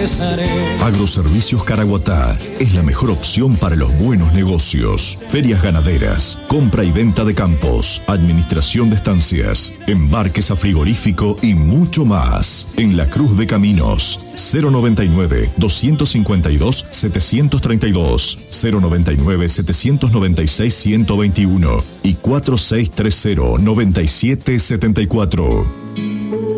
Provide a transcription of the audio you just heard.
regresaré. Agroservicios Caraguatá es la mejor opción para los buenos negocios. Ferias ganaderas, compra y venta de campos, administración de estancias, embarques a frigorífico y mucho más. En La Cruz de Caminos, 099-252-732, 099-796-121 y 4630-9774.